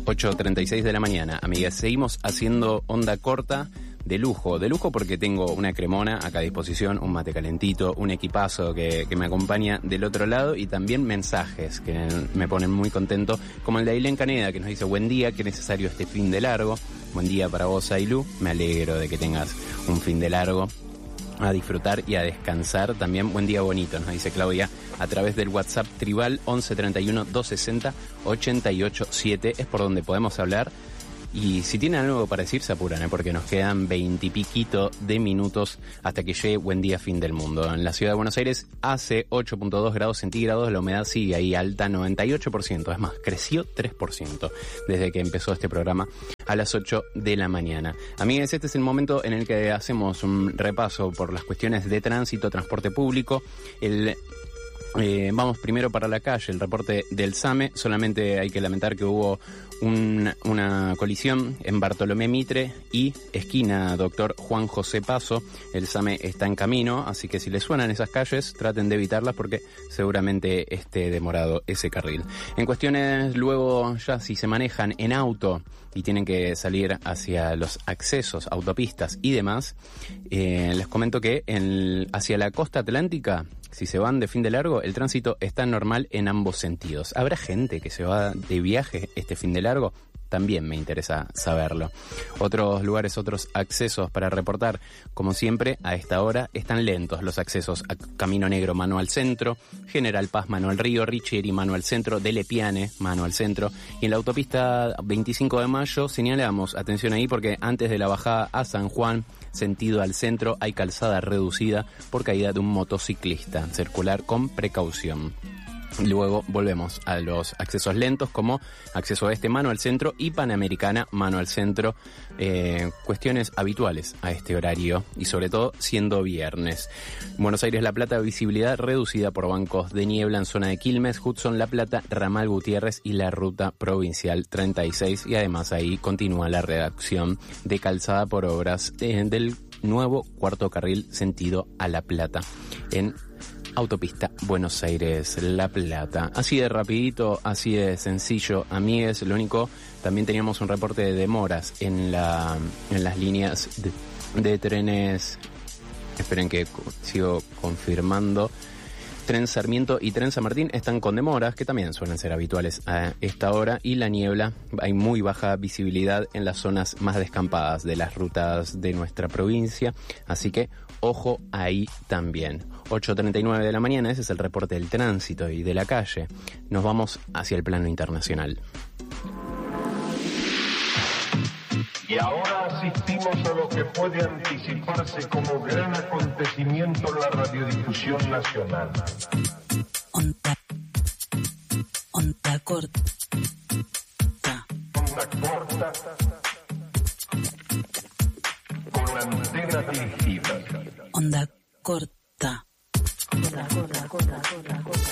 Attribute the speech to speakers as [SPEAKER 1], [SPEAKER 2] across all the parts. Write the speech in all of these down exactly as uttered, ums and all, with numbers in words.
[SPEAKER 1] ocho treinta y seis de la mañana, amigas. Seguimos haciendo onda corta de lujo. De lujo porque tengo una cremona acá a disposición, un mate calentito, un equipazo que, que me acompaña del otro lado y también mensajes que me ponen muy contento, como el de Ailén Caneda, que nos dice: buen día, qué necesario este fin de largo. Buen día para vos, Ailú. Me alegro de que tengas un fin de largo a disfrutar y a descansar. También buen día bonito, nos dice Claudia a través del WhatsApp tribal once treinta y uno doscientos sesenta ochenta y ocho siete. Es por donde podemos hablar. Y si tienen algo para decir, se apuran, ¿eh? Porque nos quedan veintipiquito de minutos hasta que llegue buen día fin del mundo. En la ciudad de Buenos Aires hace ocho punto dos grados centígrados, la humedad sigue ahí alta, noventa y ocho por ciento. Es más, creció tres por ciento desde que empezó este programa a las ocho de la mañana. Amigues, este es el momento en el que hacemos un repaso por las cuestiones de tránsito, transporte público. El... Eh, vamos primero para la calle, el reporte del SAME. Solamente hay que lamentar que hubo un, una colisión en Bartolomé Mitre y esquina Doctor Juan José Paso. El SAME está en camino, así que si les suenan esas calles, traten de evitarlas porque seguramente esté demorado ese carril. En cuestiones luego, ya si se manejan en auto y tienen que salir hacia los accesos, autopistas y demás, eh, les comento que en, hacia la costa atlántica, si se van de fin de largo, el tránsito está normal en ambos sentidos. ¿Habrá gente que se va de viaje este fin de largo? También me interesa saberlo. Otros lugares, otros accesos para reportar, como siempre, a esta hora están lentos los accesos a Camino Negro, mano al centro, General Paz, mano al río, Richieri, mano al centro, Delle Piane, mano al centro. Y en la autopista veinticinco de mayo señalamos, atención ahí, porque antes de la bajada a San Juan, sentido al centro, hay calzada reducida por caída de un motociclista. Circular con precaución. Luego volvemos a los accesos lentos como acceso a este, mano al centro, y Panamericana, mano al centro. Eh, cuestiones habituales a este horario y sobre todo siendo viernes. Buenos Aires La Plata, visibilidad reducida por bancos de niebla en zona de Quilmes, Hudson La Plata, Ramal Gutiérrez y la ruta provincial treinta y seis. Y además ahí continúa la redacción de calzada por obras eh, del nuevo cuarto carril sentido a La Plata en Autopista Buenos Aires La Plata. Así de rapidito, así de sencillo, amigues. Lo único, también teníamos un reporte de demoras en la en las líneas de, de trenes. Esperen que sigo confirmando. Tren Sarmiento y Tren San Martín están con demoras, que también suelen ser habituales a esta hora, y la niebla, hay muy baja visibilidad en las zonas más descampadas de las rutas de nuestra provincia, así que ojo ahí también. ocho treinta y nueve de la mañana, ese es el reporte del tránsito y de la calle. Nos vamos hacia el plano internacional.
[SPEAKER 2] Y ahora asistimos a lo que puede anticiparse como gran acontecimiento en la radiodifusión nacional.
[SPEAKER 3] Onda, onda corta.
[SPEAKER 2] Onda corta. Con antena dirigida.
[SPEAKER 3] Onda corta.
[SPEAKER 4] Corta, corta, corta, corta, corta.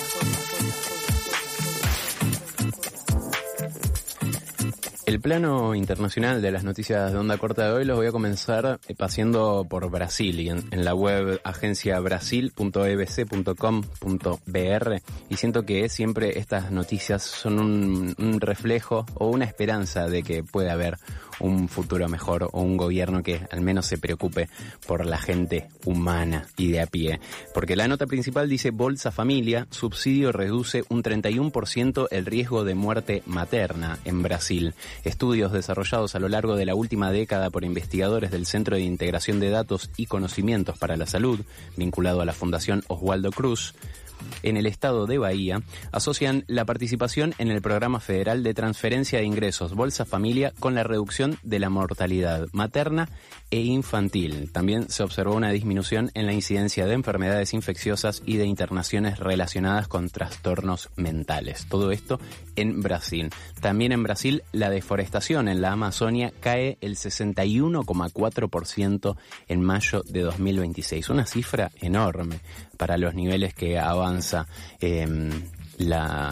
[SPEAKER 1] El plano internacional de las noticias de onda corta de hoy los voy a comenzar paseando por Brasil y en, en la web agencia brasil punto e b c punto com punto b r, y siento que siempre estas noticias son un, un reflejo o una esperanza de que pueda haber un futuro mejor o un gobierno que al menos se preocupe por la gente humana y de a pie. Porque la nota principal dice: Bolsa Familia, subsidio reduce un treinta y uno por ciento el riesgo de muerte materna en Brasil. Estudios desarrollados a lo largo de la última década por investigadores del Centro de Integración de Datos y Conocimientos para la Salud, vinculado a la Fundación Oswaldo Cruz, en el estado de Bahía, asocian la participación en el Programa Federal de Transferencia de Ingresos Bolsa Familia con la reducción de la mortalidad materna e infantil. También se observó una disminución en la incidencia de enfermedades infecciosas y de internaciones relacionadas con trastornos mentales. Todo esto en Brasil. También en Brasil, la deforestación en la Amazonia cae el sesenta y uno coma cuatro por ciento en mayo de dos mil veintiséis. Una cifra enorme para los niveles que avanza eh, la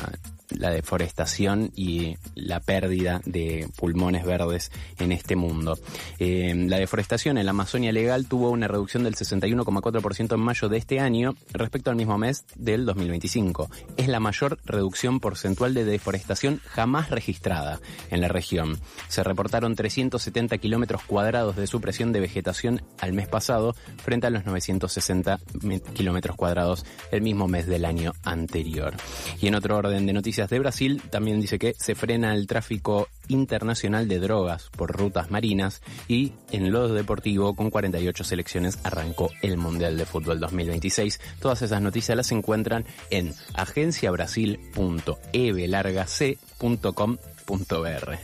[SPEAKER 1] la deforestación y la pérdida de pulmones verdes en este mundo. Eh, la deforestación en la Amazonia legal tuvo una reducción del sesenta y uno coma cuatro por ciento en mayo de este año respecto al mismo mes del dos mil veinticinco. Es la mayor reducción porcentual de deforestación jamás registrada en la región. Se reportaron trescientos setenta kilómetros cuadrados de supresión de vegetación al mes pasado frente a los novecientos sesenta kilómetros cuadrados el mismo mes del año anterior. Y en otro orden de noticias de Brasil, también dice que se frena el tráfico internacional de drogas por rutas marinas y en lo deportivo, con cuarenta y ocho selecciones, arrancó el Mundial de Fútbol dos mil veintiséis. Todas esas noticias las encuentran en agencia brasil punto e b larga c punto com punto b r.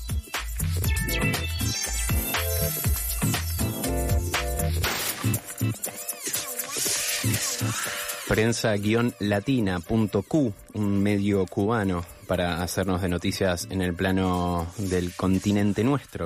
[SPEAKER 1] prensa guion latina punto q, un medio cubano para hacernos de noticias en el plano del continente nuestro.